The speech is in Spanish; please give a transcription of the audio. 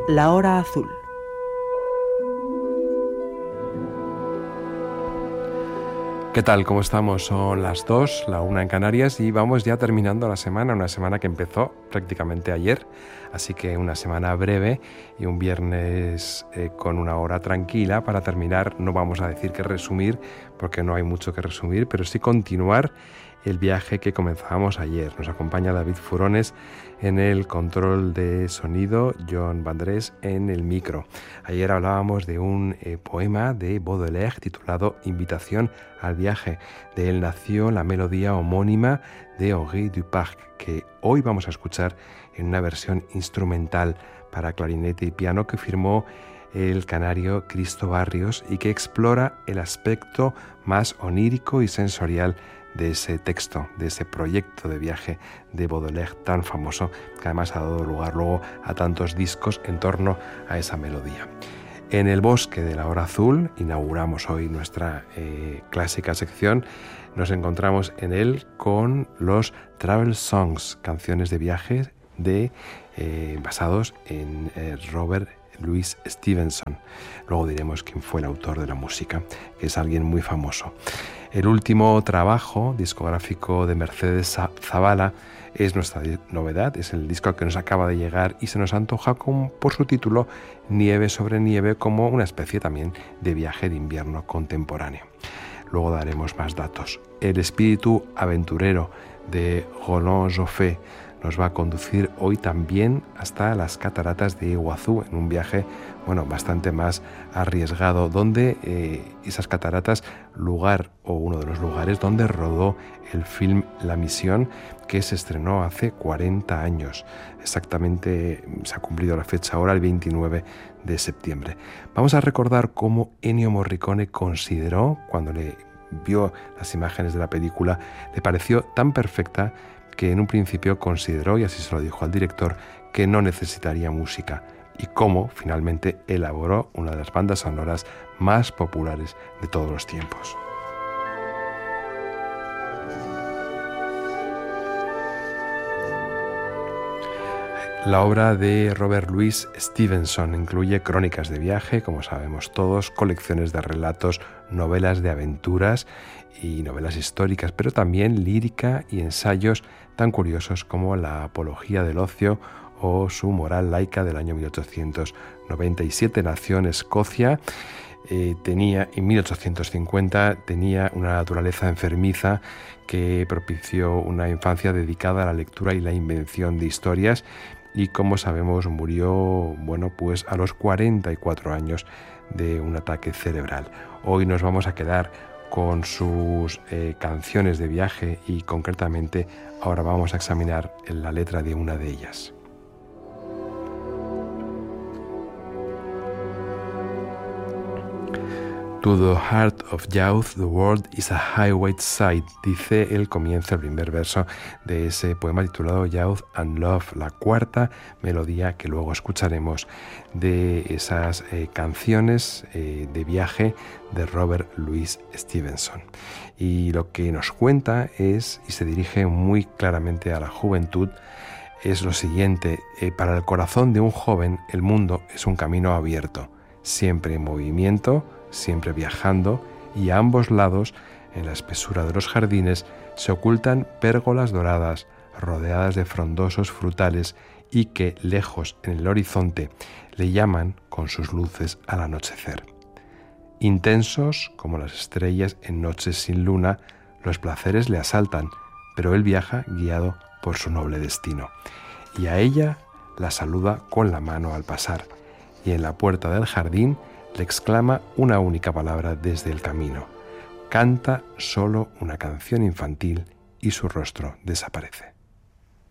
La Hora Azul. ¿Qué tal? ¿Cómo estamos? Son las 2, la 1 en Canarias y vamos ya terminando la semana, una semana que empezó prácticamente ayer, así que una semana breve y un viernes con una hora tranquila para terminar. No vamos a decir que resumir, porque no hay mucho que resumir, pero sí continuar el viaje que comenzábamos ayer. Nos acompaña David Furones en el control de sonido, John Vandrés en el micro. Ayer hablábamos de un poema de Baudelaire titulado Invitación al viaje. De él nació la melodía homónima de Henri Duparc, que hoy vamos a escuchar en una versión instrumental para clarinete y piano que firmó el canario Cristo Barrios y que explora el aspecto más onírico y sensorial de ese texto, de ese proyecto de viaje de Baudelaire tan famoso, que además ha dado lugar luego a tantos discos en torno a esa melodía. En el bosque de la hora azul, inauguramos hoy nuestra clásica sección, nos encontramos en él con los Travel Songs, canciones de viaje basados en Robert Louis Stevenson. Luego diremos quién fue el autor de la música, que es alguien muy famoso. El último trabajo discográfico de Mercedes Zavala es nuestra novedad, es el disco que nos acaba de llegar y se nos antoja por su título Nieve sobre nieve, como una especie también de viaje de invierno contemporáneo. Luego daremos más datos. El espíritu aventurero de Roland Joffé nos va a conducir hoy también hasta las cataratas de Iguazú, en un viaje bastante más arriesgado, donde esas cataratas, uno de los lugares donde rodó el film La Misión, que se estrenó hace 40 años. Exactamente se ha cumplido la fecha ahora, el 29 de septiembre. Vamos a recordar cómo Ennio Morricone consideró, cuando le vio las imágenes de la película, le pareció tan perfecta que en un principio consideró, y así se lo dijo al director, que no necesitaría música, y cómo finalmente elaboró una de las bandas sonoras más populares de todos los tiempos. La obra de Robert Louis Stevenson incluye crónicas de viaje, como sabemos todos, colecciones de relatos, novelas de aventuras y novelas históricas, pero también lírica y ensayos tan curiosos como La Apología del Ocio o su Moral laica del año 1897. Nació en Escocia, en 1850 tenía una naturaleza enfermiza que propició una infancia dedicada a la lectura y la invención de historias, y como sabemos murió a los 44 años de un ataque cerebral. Hoy nos vamos a quedar con sus canciones de viaje y concretamente ahora vamos a examinar la letra de una de ellas. To the heart of youth, the world is a highway sight, dice el comienzo, el primer verso de ese poema titulado Youth and Love, la cuarta melodía que luego escucharemos de esas canciones de viaje de Robert Louis Stevenson. Y lo que nos cuenta y se dirige muy claramente a la juventud, es lo siguiente: para el corazón de un joven el mundo es un camino abierto, siempre en movimiento, siempre viajando, y a ambos lados, en la espesura de los jardines, se ocultan pérgolas doradas, rodeadas de frondosos frutales y que, lejos en el horizonte, le llaman con sus luces al anochecer. Intensos como las estrellas en noches sin luna, los placeres le asaltan, pero él viaja guiado por su noble destino. Y a ella la saluda con la mano al pasar, y en la puerta del jardín le exclama una única palabra desde el camino. Canta solo una canción infantil y su rostro desaparece.